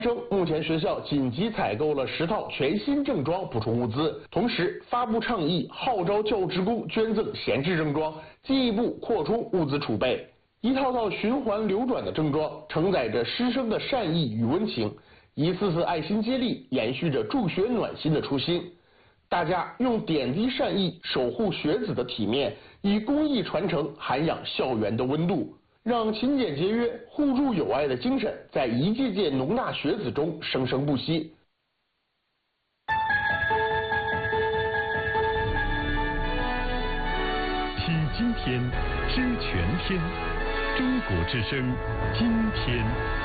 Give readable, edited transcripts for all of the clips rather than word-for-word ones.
目前学校紧急采购了10套全新正装补充物资，同时发布倡议，号召教职工捐赠闲置正装，进一步扩充物资储备。一套套循环流转的正装，承载着师生的善意与温情，一次次爱心接力，延续着助学暖心的初心。大家用点滴善意守护学子的体面，以公益传承涵养校园的温度。让勤俭节约、互助友爱的精神在一届届农大学子中生生不息。 听今天，知全天，中国之声，今天。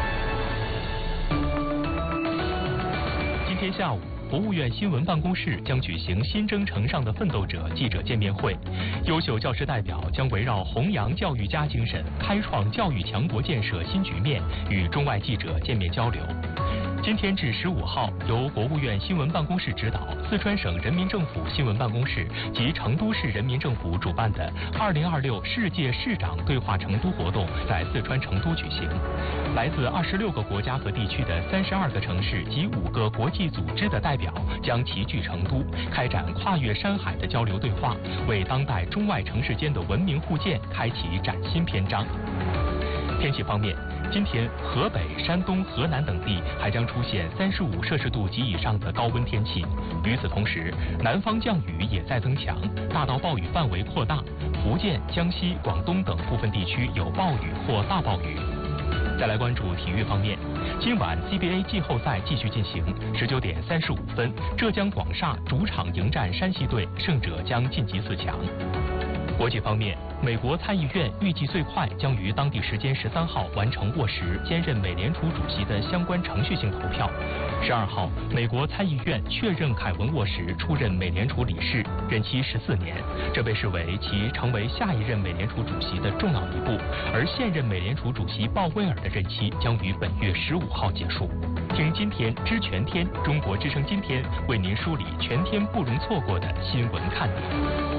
今天下午，国务院新闻办公室将举行新征程上的奋斗者记者见面会，优秀教师代表将围绕弘扬教育家精神，开创教育强国建设新局面，与中外记者见面交流。今天至15号，由国务院新闻办公室指导，四川省人民政府新闻办公室及成都市人民政府主办的2026世界市长对话成都活动在四川成都举行。来自26个国家和地区的32个城市及5个国际组织的代表将齐聚成都，开展跨越山海的交流对话，为当代中外城市间的文明互鉴开启崭新篇章。天气方面，今天河北、山东、河南等地还将出现35摄氏度及以上的高温天气。与此同时，南方降雨也在增强，大到暴雨范围扩大，福建、江西、广东等部分地区有暴雨或大暴雨。再来关注体育方面，今晚 CBA 季后赛继续进行，19点35分，浙江广厦主场迎战山西队，胜者将晋级4强。国际方面，美国参议院预计最快将于当地时间13号完成握实兼任美联储主席的相关程序性投票。12号，美国参议院确认凯文沃什出任美联储理事，任期14年，这被视为其成为下一任美联储主席的重要一步。而现任美联储主席鲍威尔的任期将于本月15号结束。听今天知全天，中国之声今天为您梳理全天不容错过的新闻看点。